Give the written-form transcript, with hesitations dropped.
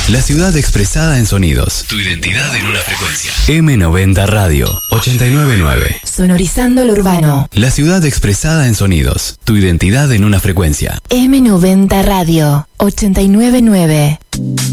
La ciudad expresada en sonidos. Tu identidad en una frecuencia. M90 Radio 899. Sonorizando lo urbano. La ciudad expresada en sonidos. Tu identidad en una frecuencia. M90 Radio 899.